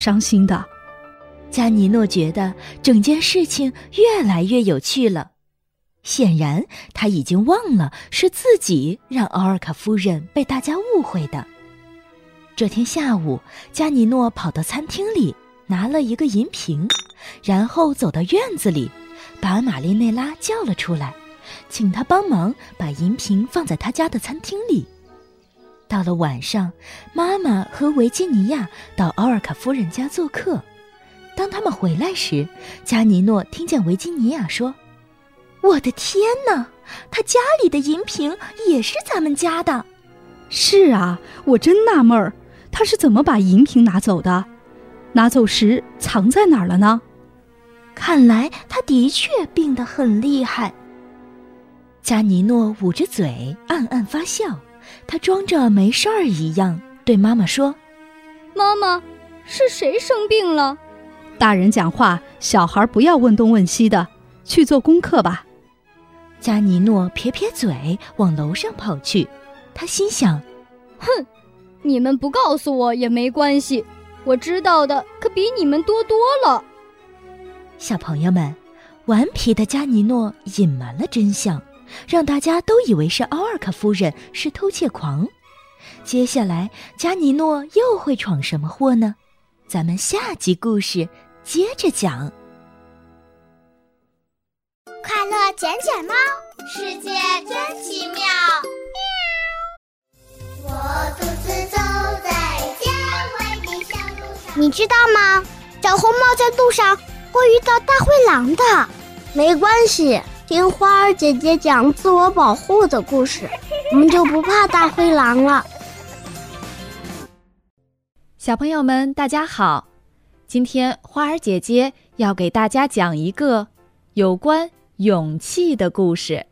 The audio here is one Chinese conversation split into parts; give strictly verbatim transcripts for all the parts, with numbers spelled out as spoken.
伤心的。 加尼诺觉得整件事情越来越有趣了，显然他已经忘了是自己让奥尔卡夫人被大家误会的。这天下午，加尼诺跑到餐厅里拿了一个银瓶，然后走到院子里，把玛丽内拉叫了出来，请她帮忙把银瓶放在他家的餐厅里。到了晚上，妈妈和维吉尼亚到奥尔卡夫人家做客。当他们回来时，加尼诺听见维吉尼亚说：“我的天哪，他家里的银瓶也是咱们家的。” 是啊，我真纳闷儿，他是怎么把银瓶拿走的？拿走时藏在哪儿了呢？ 看来他的确病得很厉害。加尼诺捂着嘴暗暗发笑，他装着没事儿一样对妈妈说：“ 妈妈，是谁生病了？” 大人讲话，小孩不要问东问西的，去做功课吧。 加尼诺撇撇嘴往楼上跑去，他心想： 哼，你们不告诉我也没关系，我知道的可比你们多多了。 小朋友们，顽皮的加尼诺隐瞒了真相，让大家都以为是奥尔卡夫人是偷窃狂。接下来加尼诺又会闯什么祸呢？咱们下集故事接着讲。 快乐捡捡猫，世界真奇妙。我独自走在郊外的小路上。你知道吗？小红帽在路上会遇到大灰狼的。没关系，听花儿姐姐讲自我保护的故事，我们就不怕大灰狼了。 小朋友们，大家好！今天花儿姐姐要给大家讲一个有关勇气的故事。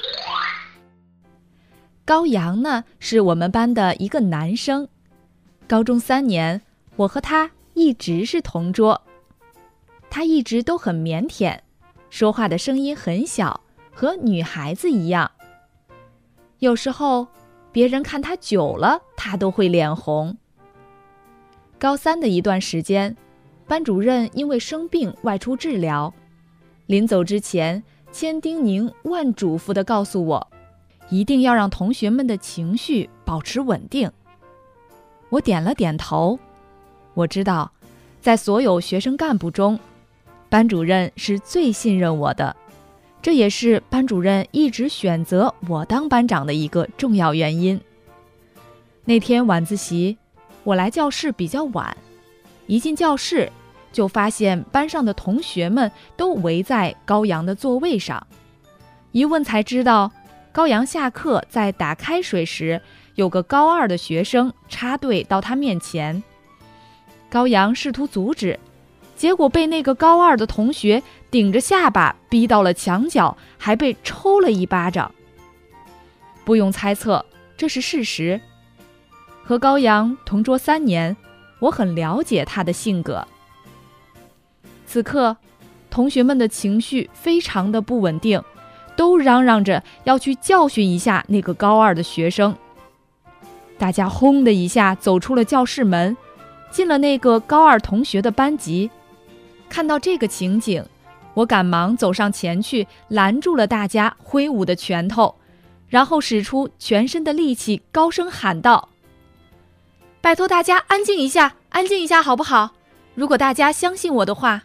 高阳呢，是我们班的一个男生。高中三年，我和他一直是同桌。他一直都很腼腆，说话的声音很小，和女孩子一样。有时候，别人看他久了，他都会脸红。高三的一段时间，班主任因为生病外出治疗，临走之前千叮咛万嘱咐地告诉我，一定要让同学们的情绪保持稳定。我点了点头。我知道，在所有学生干部中，班主任是最信任我的，这也是班主任一直选择我当班长的一个重要原因。那天晚自习，我来教室比较晚，一进教室就发现班上的同学们都围在高阳的座位上。一问才知道，高阳下课在打开水时，有个高二的学生插队到他面前。高阳试图阻止，结果被那个高二的同学顶着下巴逼到了墙角，还被抽了一巴掌。不用猜测，这是事实。和高阳同桌三年，我很了解他的性格。此刻，同学们的情绪非常的不稳定，都嚷嚷着要去教训一下那个高二的学生。大家轰的一下走出了教室门，进了那个高二同学的班级。看到这个情景，我赶忙走上前去，拦住了大家挥舞的拳头，然后使出全身的力气，高声喊道：“拜托大家安静一下，安静一下好不好？如果大家相信我的话。”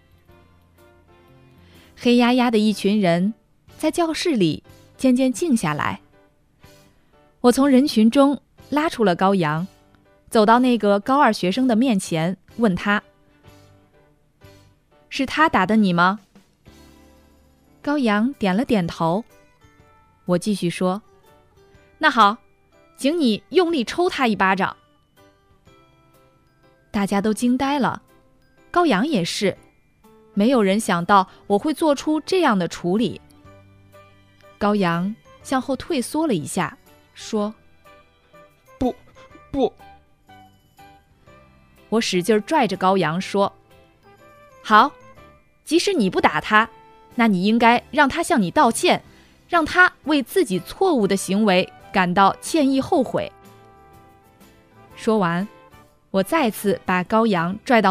黑压压的一群人在教室里渐渐静下来。我从人群中拉出了高阳，走到那个高二学生的面前，问他：“是他打的你吗？”高阳点了点头。我继续说：“那好，请你用力抽他一巴掌。”大家都惊呆了，高阳也是，没有人想到我会做出这样的处理。高阳向后退缩了一下，说：“ 不，不。” 我使劲拽着高阳说：“好，即使你不打他，那你应该让他向你道歉，让他为自己错误的行为感到歉意后悔。”说完，我再次把高阳拽到